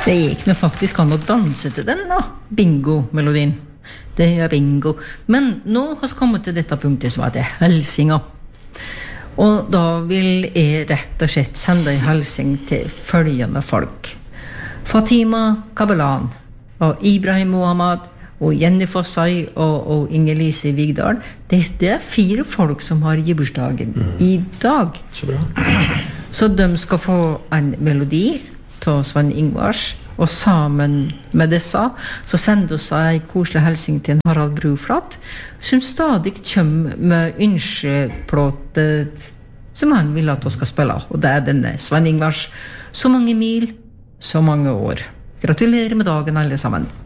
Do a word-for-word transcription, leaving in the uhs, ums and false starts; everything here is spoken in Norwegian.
Det gikk nå faktisk an å danse til den da, bingo-melodien. Det er bingo. Men nå har vi kommet til dette punktet som heter helsinga. Og da vil jeg rett og slett sende en helsing til følgende folk. Fatima Kabelan og Ibrahim Mohammed og Jenny Fossai og, og Inger-Lise Vigdal. Dette er fire folk som har gibursdagen mm. i dag. Så bra. Så de skal få en melodi til Sven Ingvars, og sammen med disse så sender oss en koselig helsing til Harald Bruflat, som stadig kommer med ønskeplåte som han vil at vi skal spille, og det er denne Sven Ingvars. Så mange mil, så mange år. Gratulerer med dagen alle sammen.